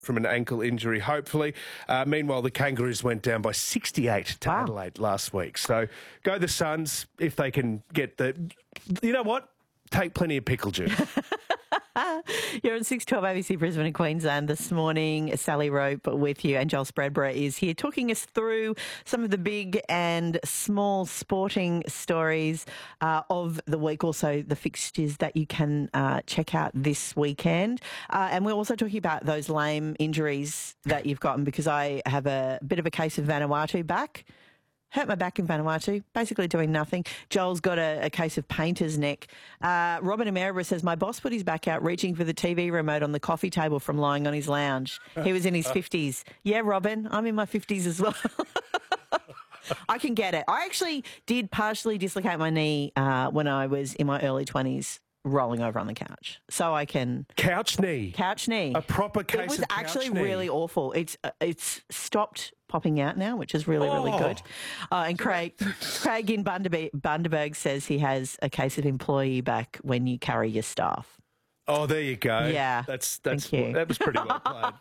from an ankle injury, hopefully. Meanwhile, the Kangaroos went down by 68 to Adelaide last week. So go the Suns if they can get the... You know what? Take plenty of pickle juice. You're on 612 ABC Brisbane and Queensland this morning. Sally Rope with you, and Joel Spreadborough is here talking us through some of the big and small sporting stories of the week, also the fixtures that you can check out this weekend. And we're also talking about those lame injuries that you've gotten, because I have a bit of a case of Vanuatu back. Hurt my back in Vanuatu, basically doing nothing. Joel's got a case of painter's neck. Robin Ameribra says, my boss put his back out reaching for the TV remote on the coffee table from lying on his lounge. He was in his 50s. Yeah, Robin, I'm in my 50s as well. I can get it. I actually did partially dislocate my knee when I was in my early 20s. Rolling over on the couch, so I can couch knee, a proper case. It was of actually couch knee. really awful. It's stopped popping out now, which is really good. And Craig in Bundaberg says he has a case of employee back when you carry your staff. Oh, there you go. Yeah, thank you. That was pretty well played.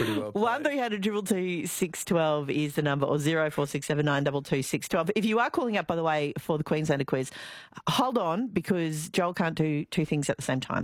1300 612 is the number, or 0467 612. If you are calling up, by the way, for the Queenslander quiz, hold on, because Joel can't do two things at the same time.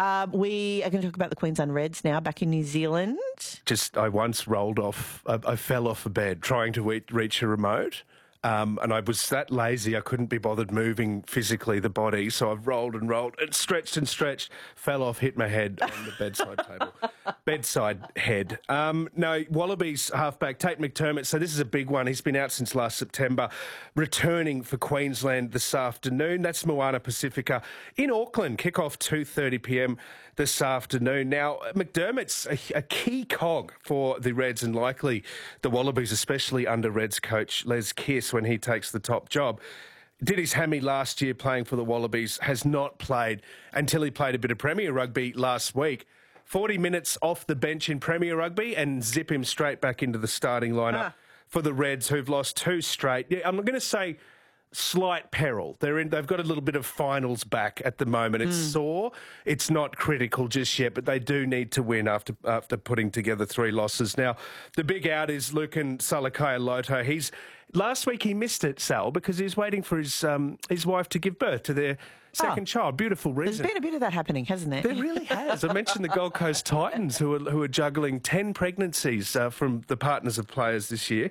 We are going to talk about the Queensland Reds now, back in New Zealand. I once rolled off. I fell off a bed trying to reach a remote. And I was that lazy I couldn't be bothered moving physically the body, so I've rolled and stretched, fell off, hit my head on the bedside table. Bedside head. No, Wallabies halfback Tate McDermott, so this is a big one. He's been out since last September, returning for Queensland this afternoon. That's Moana Pacifica in Auckland. Kick-off 2:30pm this afternoon. Now, McDermott's a key cog for the Reds and likely the Wallabies, especially under Reds coach Les Kiss when he takes the top job. Did his hammy last year playing for the Wallabies, has not played until he played a bit of Premier Rugby last week. 40 minutes off the bench in Premier Rugby and zip him straight back into the starting lineup for the Reds, who've lost two straight. Yeah, I'm going to say slight peril. They've got a little bit of finals back at the moment. It's sore. It's not critical just yet, but they do need to win after putting together three losses. Now, the big out is Lucan Salakaia-Loto. Last week he missed it, Sal, because he was waiting for his wife to give birth to their second child. Beautiful reason. There's been a bit of that happening, hasn't there? There really has. I mentioned the Gold Coast Titans, who are juggling 10 pregnancies from the partners of players this year.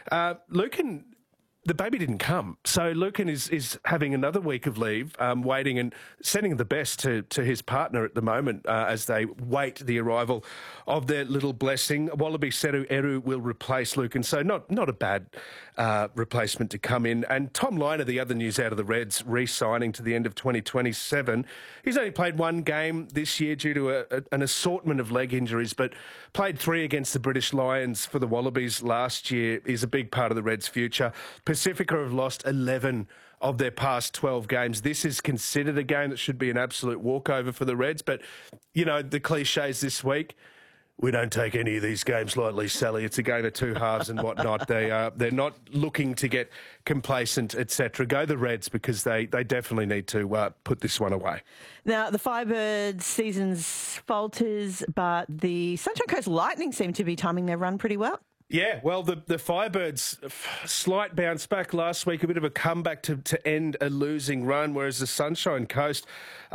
Lucan, the baby didn't come. So Lucan is having another week of leave, waiting and sending the best to his partner at the moment as they wait the arrival of their little blessing. Wallaby Seru Eru will replace Lucan, so not a bad replacement to come in. And Tom Liner, the other news out of the Reds, re-signing to the end of 2027. He's only played one game this year due to an assortment of leg injuries, but played 3 against the British Lions for the Wallabies last year. He's a big part of the Reds' future. Pacifica have lost 11 of their past 12 games. This is considered a game that should be an absolute walkover for the Reds, but, you know, the cliches this week, we don't take any of these games lightly, Sally. It's a game of two halves and whatnot. They're not looking to get complacent, etc. Go the Reds, because they definitely need to put this one away. Now, the Firebirds season's falters, but the Sunshine Coast Lightning seem to be timing their run pretty well. Yeah, well, the Firebirds, slight bounce back last week, a bit of a comeback to end a losing run, whereas the Sunshine Coast,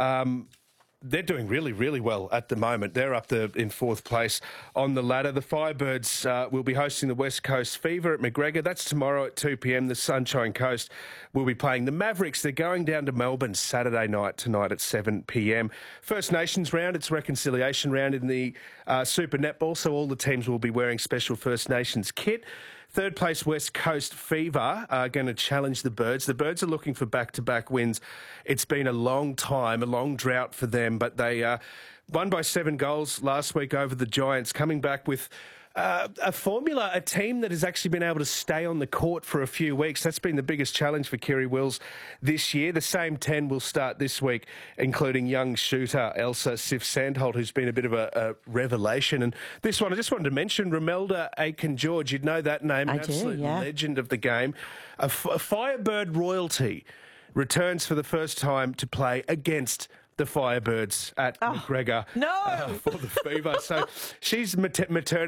they're doing really, really well at the moment. They're up there in 4th place on the ladder. The Firebirds will be hosting the West Coast Fever at McGregor. That's tomorrow at 2pm. The Sunshine Coast will be playing the Mavericks. They're going down to Melbourne Saturday night tonight at 7pm. First Nations round, it's reconciliation round in the Super Netball, so all the teams will be wearing special First Nations kit. 3rd place West Coast Fever are going to challenge the Birds. The Birds are looking for back-to-back wins. It's been a long time, a long drought for them, but they won by 7 goals last week over the Giants, coming back with a formula, a team that has actually been able to stay on the court for a few weeks. That's been the biggest challenge for Kerry Wills this year. The same 10 will start this week, including young shooter Elsa Sif Sandholt, who's been a bit of a revelation. And this one, I just wanted to mention, Romelda Aiken-George. You'd know that name, an absolute legend of the game. A Firebird royalty returns for the first time to play against the Firebirds at McGregor no. for the Fever. So she's maternity